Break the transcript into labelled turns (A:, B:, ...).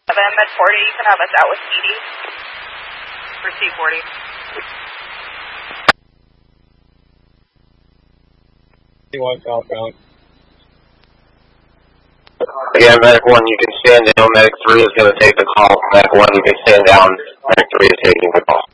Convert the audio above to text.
A: Med 40, you can have us out with PD for C40.
B: Outbound.
C: Yeah, Medic 1, you can stand down. Medic 3 is going to take the call. Medic 1, you can stand down. Medic 3 is taking the call.